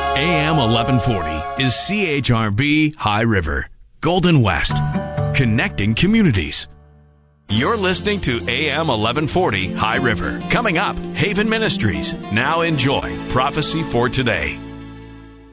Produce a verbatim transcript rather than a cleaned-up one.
A M eleven forty is C H R B High River, Golden West, connecting communities. You're listening to A M eleven forty High River. Coming up, Haven Ministries. Now enjoy Prophecy for Today.